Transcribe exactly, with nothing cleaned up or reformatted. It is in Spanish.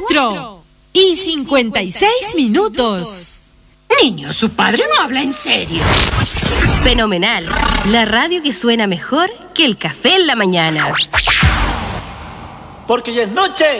cuatro y cincuenta y seis minutos. Niño, su padre no habla en serio. Fenomenal. La radio que suena mejor que el café en la mañana. Porque ya es noche.